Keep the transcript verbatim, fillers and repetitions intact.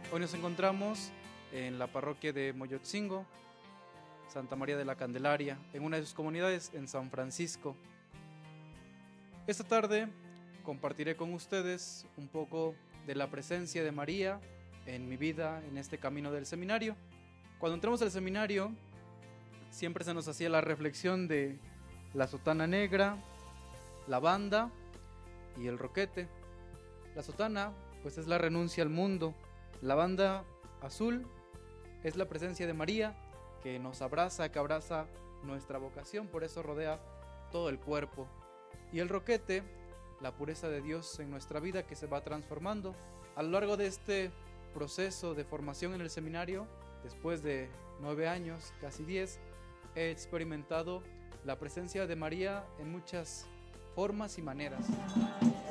Hoy nos encontramos en la parroquia de Moyotzingo, Santa María de la Candelaria, en una de sus comunidades en San Francisco. Esta tarde compartiré con ustedes un poco de la presencia de María en mi vida, en este camino del seminario. Cuando entramos al seminario, siempre se nos hacía la reflexión de la sotana negra, la banda y el roquete. La sotana, pues, es la renuncia al mundo. La banda azul es la presencia de María, que nos abraza, que abraza nuestra vocación, por eso rodea todo el cuerpo. Y el roquete, la pureza de Dios en nuestra vida, que se va transformando. A lo largo de este proceso de formación en el seminario, después de nueve años, casi diez, he experimentado la presencia de María en muchas formas y maneras.